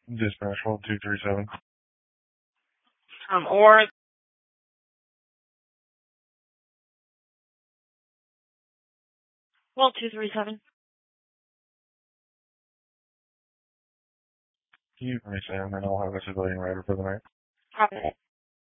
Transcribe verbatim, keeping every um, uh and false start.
Dispatch, hold two three seven. Um, or well, two three seven. Can you give me Sam, and I'll have a civilian rider for the night. Copy it.